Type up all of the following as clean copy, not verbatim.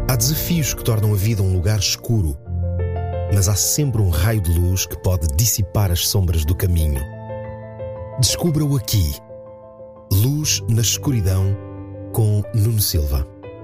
Há desafios que tornam a vida um lugar escuro, mas há sempre um raio de luz que pode dissipar as sombras do caminho. Descubra-o aqui. Luz na Escuridão, com Nuno Silva.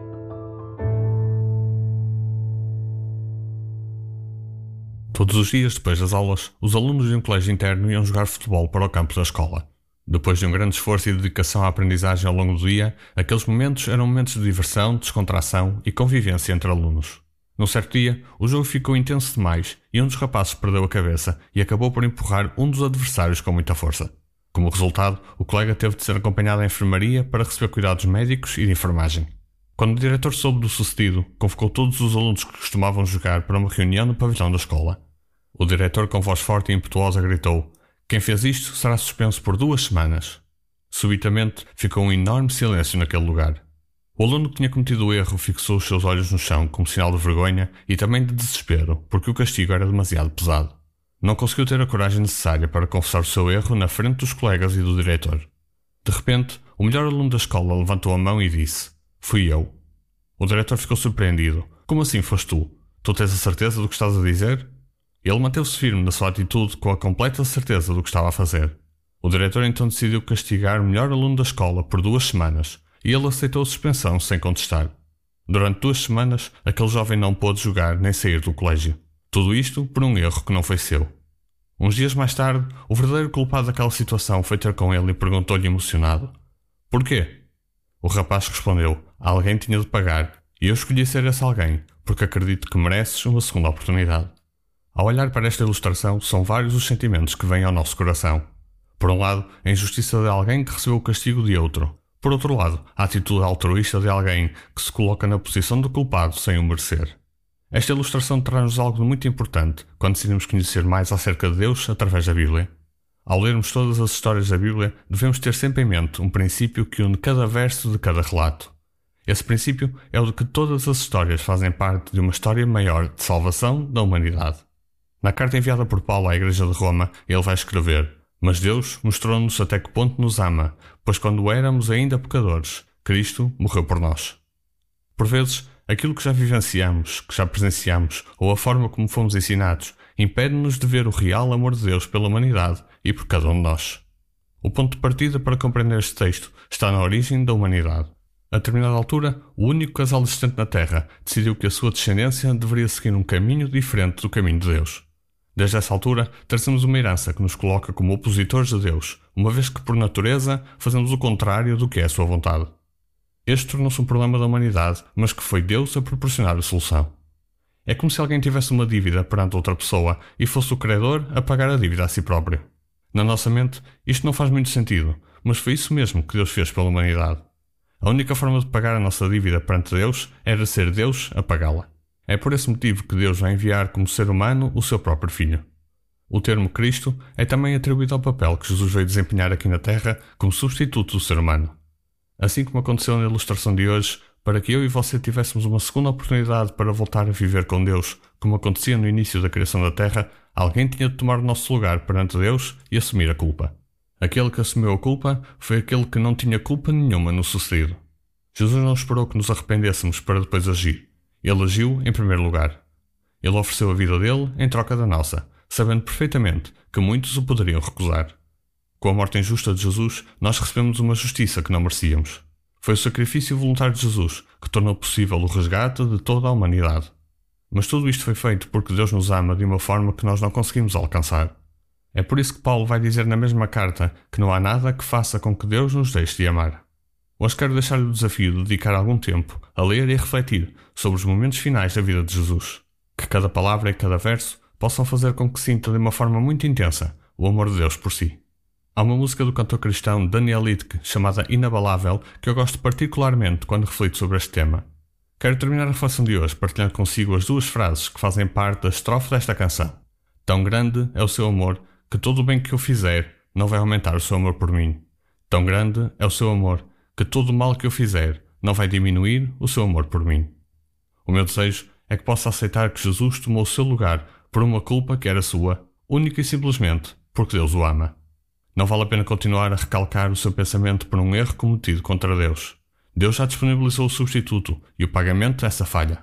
Todos os dias, depois das aulas, os alunos de um colégio interno iam jogar futebol para o campo da escola. Depois de um grande esforço e dedicação à aprendizagem ao longo do dia, aqueles momentos eram momentos de diversão, descontração e convivência entre alunos. Num certo dia, o jogo ficou intenso demais e um dos rapazes perdeu a cabeça e acabou por empurrar um dos adversários com muita força. Como resultado, o colega teve de ser acompanhado à enfermaria para receber cuidados médicos e de enfermagem. Quando o diretor soube do sucedido, convocou todos os alunos que costumavam jogar para uma reunião no pavilhão da escola. O diretor, com voz forte e impetuosa, gritou: "Quem fez isto será suspenso por 2 semanas." Subitamente, ficou um enorme silêncio naquele lugar. O aluno que tinha cometido o erro fixou os seus olhos no chão como sinal de vergonha e também de desespero, porque o castigo era demasiado pesado. Não conseguiu ter a coragem necessária para confessar o seu erro na frente dos colegas e do diretor. De repente, o melhor aluno da escola levantou a mão e disse: "Fui eu." O diretor ficou surpreendido. "Como assim foste tu? Tu tens a certeza do que estás a dizer?" Ele manteve-se firme na sua atitude com a completa certeza do que estava a fazer. O diretor então decidiu castigar o melhor aluno da escola por 2 semanas e ele aceitou a suspensão sem contestar. Durante 2 semanas, aquele jovem não pôde jogar nem sair do colégio. Tudo isto por um erro que não foi seu. Uns dias mais tarde, o verdadeiro culpado daquela situação foi ter com ele e perguntou-lhe emocionado: "Porquê?" O rapaz respondeu: "Alguém tinha de pagar e eu escolhi ser esse alguém porque acredito que mereces uma segunda oportunidade." Ao olhar para esta ilustração, são vários os sentimentos que vêm ao nosso coração. Por um lado, a injustiça de alguém que recebeu o castigo de outro. Por outro lado, a atitude altruísta de alguém que se coloca na posição do culpado sem o merecer. Esta ilustração traz-nos algo de muito importante quando decidimos conhecer mais acerca de Deus através da Bíblia. Ao lermos todas as histórias da Bíblia, devemos ter sempre em mente um princípio que une cada verso de cada relato. Esse princípio é o de que todas as histórias fazem parte de uma história maior de salvação da humanidade. Na carta enviada por Paulo à Igreja de Roma, ele vai escrever: "Mas Deus mostrou-nos até que ponto nos ama, pois quando éramos ainda pecadores, Cristo morreu por nós." Por vezes, aquilo que já vivenciamos, que já presenciamos, ou a forma como fomos ensinados, impede-nos de ver o real amor de Deus pela humanidade e por cada um de nós. O ponto de partida para compreender este texto está na origem da humanidade. A determinada altura, o único casal existente na Terra decidiu que a sua descendência deveria seguir um caminho diferente do caminho de Deus. Desde essa altura, trazemos uma herança que nos coloca como opositores de Deus, uma vez que, por natureza, fazemos o contrário do que é a sua vontade. Este tornou-se um problema da humanidade, mas que foi Deus a proporcionar a solução. É como se alguém tivesse uma dívida perante outra pessoa e fosse o credor a pagar a dívida a si próprio. Na nossa mente, isto não faz muito sentido, mas foi isso mesmo que Deus fez pela humanidade. A única forma de pagar a nossa dívida perante Deus era ser Deus a pagá-la. É por esse motivo que Deus vai enviar como ser humano o seu próprio Filho. O termo Cristo é também atribuído ao papel que Jesus veio desempenhar aqui na Terra como substituto do ser humano. Assim como aconteceu na ilustração de hoje, para que eu e você tivéssemos uma segunda oportunidade para voltar a viver com Deus, como acontecia no início da criação da Terra, alguém tinha de tomar o nosso lugar perante Deus e assumir a culpa. Aquele que assumiu a culpa foi aquele que não tinha culpa nenhuma no sucedido. Jesus não esperou que nos arrependêssemos para depois agir. Ele agiu em primeiro lugar. Ele ofereceu a vida dele em troca da nossa, sabendo perfeitamente que muitos o poderiam recusar. Com a morte injusta de Jesus, nós recebemos uma justiça que não merecíamos. Foi o sacrifício voluntário de Jesus que tornou possível o resgate de toda a humanidade. Mas tudo isto foi feito porque Deus nos ama de uma forma que nós não conseguimos alcançar. É por isso que Paulo vai dizer na mesma carta que não há nada que faça com que Deus nos deixe de amar. Hoje quero deixar-lhe o desafio de dedicar algum tempo a ler e a refletir sobre os momentos finais da vida de Jesus. Que cada palavra e cada verso possam fazer com que sinta de uma forma muito intensa o amor de Deus por si. Há uma música do cantor cristão Daniel Lidke chamada Inabalável que eu gosto particularmente quando reflito sobre este tema. Quero terminar a reflexão de hoje partilhando consigo as 2 frases que fazem parte da estrofe desta canção. Tão grande é o seu amor que todo o bem que eu fizer não vai aumentar o seu amor por mim. Tão grande é o seu amor que todo o mal que eu fizer não vai diminuir o seu amor por mim. O meu desejo é que possa aceitar que Jesus tomou o seu lugar por uma culpa que era sua, única e simplesmente porque Deus o ama. Não vale a pena continuar a recalcar o seu pensamento por um erro cometido contra Deus. Deus já disponibilizou o substituto e o pagamento dessa falha.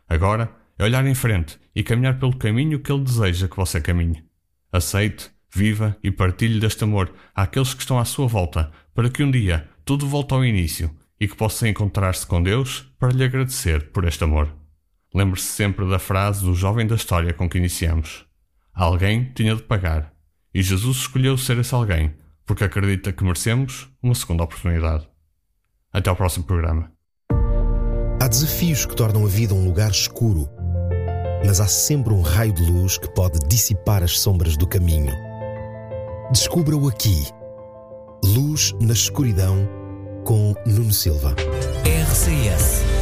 Agora é olhar em frente e caminhar pelo caminho que Ele deseja que você caminhe. Aceite, viva e partilhe deste amor àqueles que estão à sua volta, para que um dia tudo volte ao início e que possa encontrar-se com Deus para lhe agradecer por este amor. Lembre-se sempre da frase do jovem da história com que iniciamos. Alguém tinha de pagar, e Jesus escolheu ser esse alguém, porque acredita que merecemos uma segunda oportunidade. Até ao próximo programa. Há desafios que tornam a vida um lugar escuro, mas há sempre um raio de luz que pode dissipar as sombras do caminho. Descubra-o aqui. Luz na Escuridão, com Nuno Silva. RCS